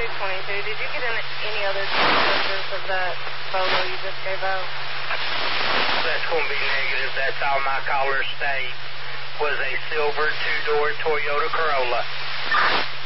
222. Did you get any other pictures of that photo you just gave out? That's going to be negative. That's all my caller state was a silver two-door Toyota Corolla.